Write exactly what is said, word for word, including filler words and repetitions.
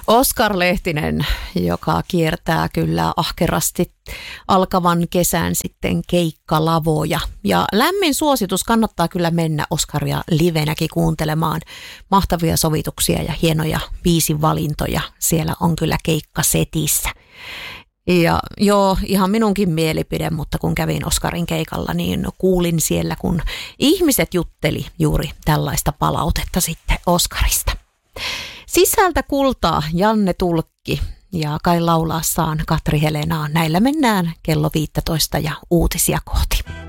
Oskar Lehtinen, joka kiertää kyllä ahkerasti alkavan kesän sitten keikkalavoja. Ja lämmin suositus, kannattaa kyllä mennä Oskaria livenäkin kuuntelemaan. Mahtavia sovituksia ja hienoja biisivalintoja siellä on kyllä keikkasetissä. Ja joo, ihan minunkin mielipide, mutta kun kävin Oskarin keikalla, niin kuulin siellä, kun ihmiset jutteli juuri tällaista palautetta sitten Oskarista. Sisältä kultaa Janne Tulkki ja kai laulaassaan Katri Helenaa. Näillä mennään kello viisitoista ja uutisia kohti.